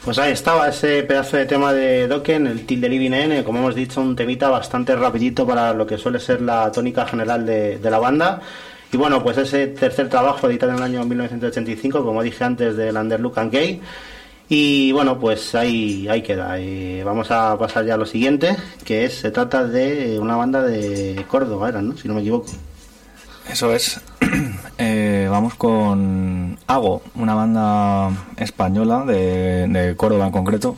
Pues ahí estaba ese pedazo de tema de Dokken, el Till the Living End, como hemos dicho, un temita bastante rapidito para lo que suele ser la tónica general de la banda. Y bueno, pues ese tercer trabajo editado en el año 1985, como dije antes, del Underlook and Gay. Y bueno, pues ahí queda. Vamos a pasar ya a lo siguiente, que se trata de una banda de Córdoba, ¿era, no? Si no me equivoco. Eso es. Vamos con Ago, una banda española de Córdoba en concreto.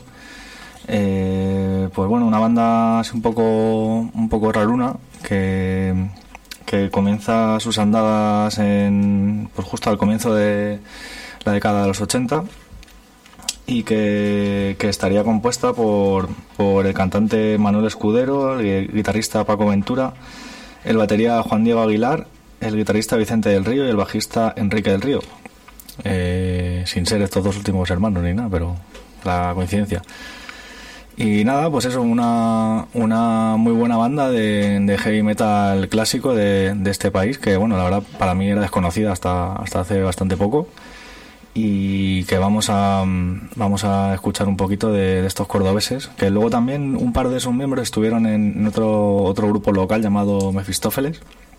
Pues bueno, una banda es un poco raruna que comienza sus andadas pues justo al comienzo de la década de los 80 y que estaría compuesta por el cantante Manuel Escudero, el guitarrista Paco Ventura, el batería Juan Diego Aguilar, el guitarrista Vicente del Río y el bajista Enrique del Río, sin ser estos dos últimos hermanos ni nada, pero la coincidencia. Y nada, pues eso, una muy buena banda de heavy metal clásico de este país, que bueno, la verdad para mí era desconocida hasta hace bastante poco, y que vamos a escuchar un poquito de estos cordobeses, que luego también un par de sus miembros estuvieron en otro grupo local llamado Mefistófeles.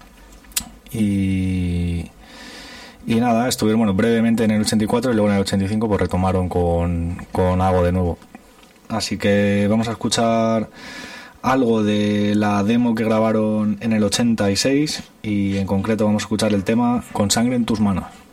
Y nada, estuvieron brevemente en el 84 y luego en el 85 pues retomaron con Ago de nuevo. Así que vamos a escuchar algo de la demo que grabaron en el 86 y en concreto vamos a escuchar el tema Con sangre en tus manos.